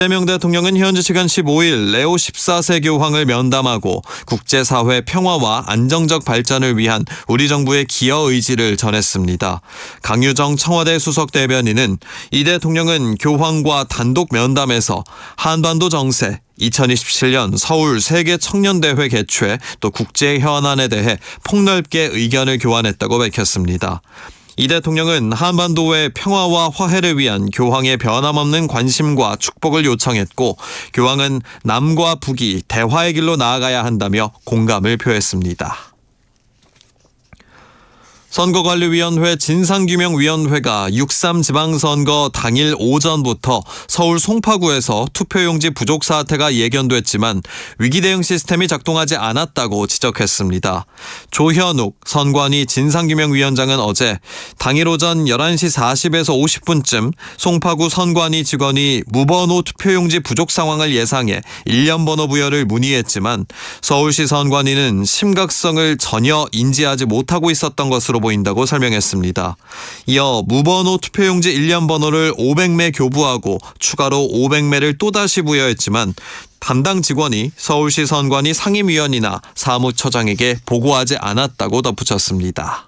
이재명 대통령은 현지 시간 15일 레오 14세 교황을 면담하고 국제사회 평화와 안정적 발전을 위한 우리 정부의 기여 의지를 전했습니다. 강유정 청와대 수석 대변인은 이 대통령은 교황과 단독 면담에서 한반도 정세, 2027년 서울 세계 청년대회 개최 또 국제 현안에 대해 폭넓게 의견을 교환했다고 밝혔습니다. 이 대통령은 한반도의 평화와 화해를 위한 교황의 변함없는 관심과 축복을 요청했고 교황은 남과 북이 대화의 길로 나아가야 한다며 공감을 표했습니다. 선거관리위원회 진상규명위원회가 6.3 지방선거 당일 오전부터 서울 송파구에서 투표용지 부족 사태가 예견됐지만 위기대응 시스템이 작동하지 않았다고 지적했습니다. 조현욱 선관위 진상규명위원장은 어제 당일 오전 11시 40에서 50분쯤 송파구 선관위 직원이 무번호 투표용지 부족 상황을 예상해 1년 번호 부여를 문의했지만 서울시 선관위는 심각성을 전혀 인지하지 못하고 있었던 것으로 보인다고 설명했습니다. 이어 무번호 투표용지 1년 번호를 500매 교부하고 추가로 500매를 또다시 부여했지만 담당 직원이 서울시 선관위 상임위원이나 사무처장에게 보고하지 않았다고 덧붙였습니다.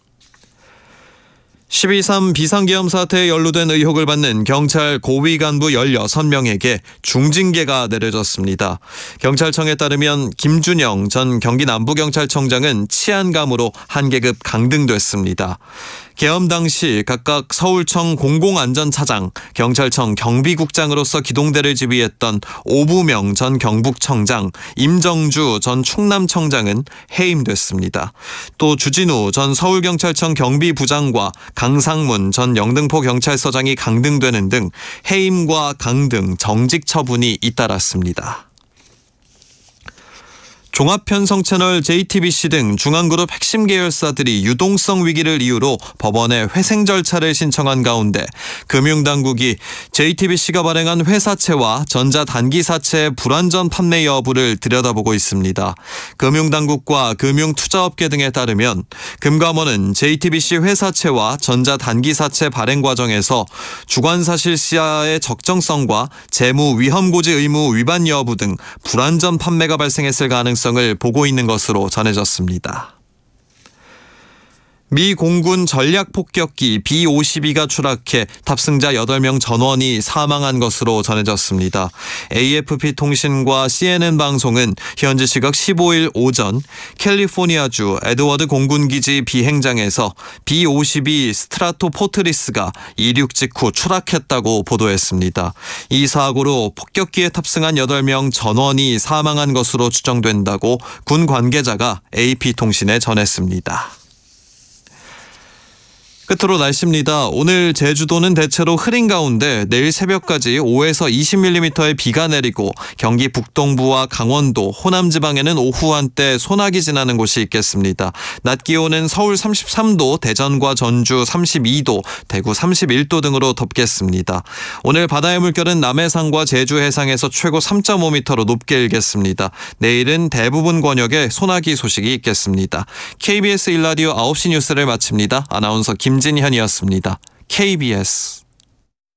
12.3 비상계엄 사태에 연루된 의혹을 받는 경찰 고위 간부 16명에게 중징계가 내려졌습니다. 경찰청에 따르면 김준영 전 경기 남부경찰청장은 치안감으로 한 계급 강등됐습니다. 계엄 당시 각각 서울청 공공안전차장, 경찰청 경비국장으로서 기동대를 지휘했던 오부명 전 경북청장, 임정주 전 충남청장은 해임됐습니다. 또 주진우 전 서울경찰청 경비부장과 강상문 전 영등포경찰서장이 강등되는 등 해임과 강등, 정직 처분이 잇따랐습니다. 종합편성 채널 JTBC 등 중앙그룹 핵심 계열사들이 유동성 위기를 이유로 법원에 회생 절차를 신청한 가운데 금융당국이 JTBC가 발행한 회사채와 전자단기사채의 불완전 판매 여부를 들여다보고 있습니다. 금융당국과 금융투자업계 등에 따르면 금감원은 JTBC 회사채와 전자단기사채 발행 과정에서 주관사실시의 적정성과 재무위험고지 의무 위반 여부 등 불완전 판매가 발생했을 가능성을 보고 있는 것으로 전해졌습니다. 미 공군 전략폭격기 B-52가 추락해 탑승자 8명 전원이 사망한 것으로 전해졌습니다. AFP 통신과 CNN 방송은 현지 시각 15일 오전 캘리포니아주 에드워드 공군기지 비행장에서 B-52 스트라토포트리스가 이륙 직후 추락했다고 보도했습니다. 이 사고로 폭격기에 탑승한 8명 전원이 사망한 것으로 추정된다고 군 관계자가 AP통신에 전했습니다. 끝으로 날씨입니다. 오늘 제주도는 대체로 흐린 가운데 내일 새벽까지 5에서 20mm의 비가 내리고 경기 북동부와 강원도, 호남 지방에는 오후 한때 소나기 지나는 곳이 있겠습니다. 낮 기온은 서울 33도, 대전과 전주 32도, 대구 31도 등으로 덥겠습니다. 오늘 바다의 물결은 남해상과 제주 해상에서 최고 3.5m로 높게 일겠습니다. 내일은 대부분 권역에 소나기 소식이 있겠습니다. KBS 1라디오 9시 뉴스를 마칩니다. 아나운서 김진현이었습니다. KBS